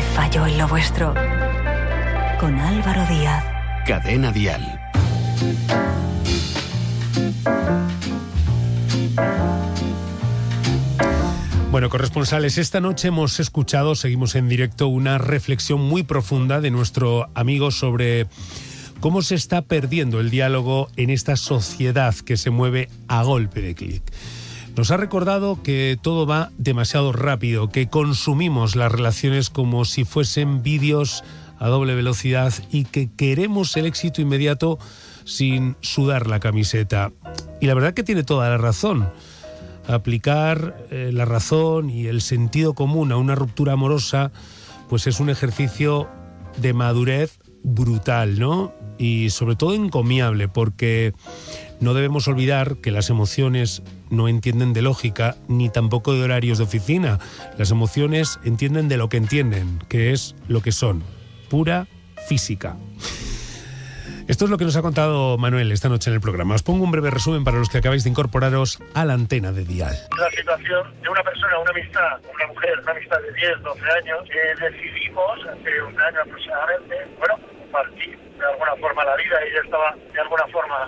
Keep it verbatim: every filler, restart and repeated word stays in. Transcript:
falló en lo vuestro. Con Álvaro Díaz. Cadena Dial. Bueno, corresponsales, esta noche hemos escuchado, seguimos en directo, una reflexión muy profunda de nuestro amigo sobre cómo se está perdiendo el diálogo en esta sociedad que se mueve a golpe de clic. Nos ha recordado que todo va demasiado rápido, que consumimos las relaciones como si fuesen vídeos a doble velocidad y que queremos el éxito inmediato sin sudar la camiseta. Y la verdad que tiene toda la razón. Aplicar eh, la razón y el sentido común a una ruptura amorosa, pues es un ejercicio de madurez brutal, ¿no? Y sobre todo encomiable, porque no debemos olvidar que las emociones no entienden de lógica ni tampoco de horarios de oficina. Las emociones entienden de lo que entienden, que es lo que son, pura física. Esto es lo que nos ha contado Manuel esta noche en el programa. Os pongo un breve resumen para los que acabáis de incorporaros a la antena de Dial. La situación de una persona, una amistad, una mujer, una amistad de diez, doce años, que decidimos hace un año aproximadamente, bueno, compartir de alguna forma la vida. Ella estaba de alguna forma